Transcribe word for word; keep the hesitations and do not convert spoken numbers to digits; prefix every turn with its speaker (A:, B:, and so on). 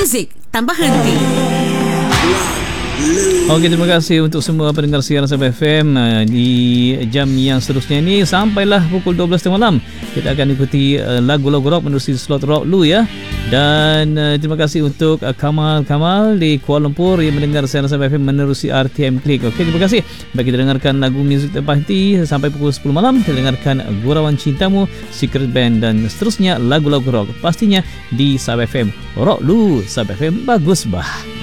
A: Muzik tanpa henti.
B: Okey, terima kasih untuk semua pendengar siaran Sabah F M. uh, Di jam yang seterusnya ini sampailah pukul dua belas malam, kita akan ikuti uh, lagu-lagu rock menerusi slot rock lu ya. Dan uh, terima kasih untuk uh, Kamal Kamal di Kuala Lumpur yang mendengar siaran Sabah F M menerusi R T M Click. Okey, terima kasih. Bagi kita dengarkan lagu muzik tanpa henti sampai pukul sepuluh malam. Kita dengarkan Gurauan Cintamu, Secret Band dan seterusnya lagu-lagu rock pastinya di Sabah F M. Rock lu, Sabah F M bagus bah.